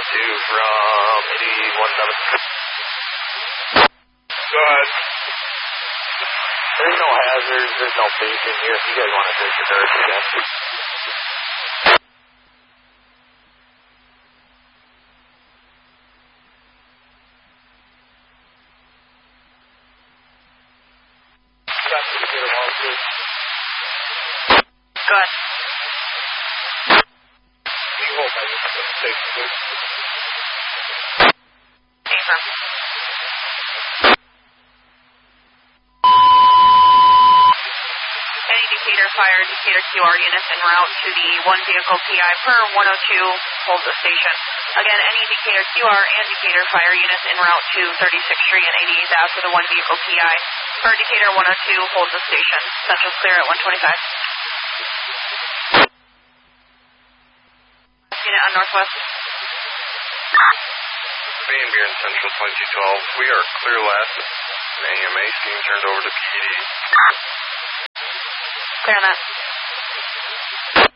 from 817. Go ahead. There's no hazards, there's no patient here if you guys want to take your nurse again. Go ahead. Can you hold my station, please? Confirm. Any Decatur Fire, Decatur QR units en route to the one vehicle PI per 102, hold the station. Again, any Decatur QR and Decatur Fire units en route to 36th Street and 88th Ave for the one vehicle PI per Decatur 102, hold the station. Central's clear at 125. Unit on Northwest. Being here in Central 2212, we are clear last AMA being turned over to PD. Clear on that.